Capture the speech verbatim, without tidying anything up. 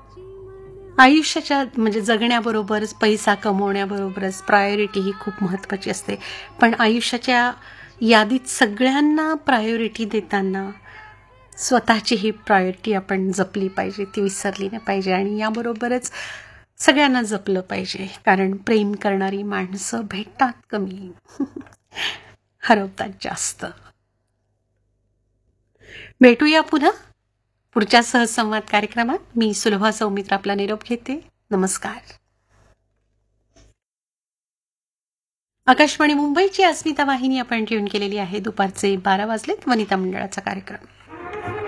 आयुष्याच्या म्हणजे जगण्याबरोबरच पैसा कमवण्याबरोबरच प्रायोरिटी ही खूप महत्त्वाची असते. पण आयुष्याच्या यादीत सगळ्यांना प्रायोरिटी देताना स्वतःची ही प्रायोरिटी आपण जपली पाहिजे, ती विसरली नाही पाहिजे. आणि याबरोबरच सगळ्यांना जपलं पाहिजे, कारण प्रेम करणारी माणसं भेटतात कमी हरवतात जास्त. भेटूया पुन्हा पुढच्या सहसंवाद कार्यक्रमात. मी सुलभा सौमित्र आपला निरोप घेते. नमस्कार. आकाशवाणी मुंबईची अस्मिता वाहिनी आपण ट्यून केलेली आहे. दुपारचे बारा वाजलेत. वनिता मंडळाचा कार्यक्रम.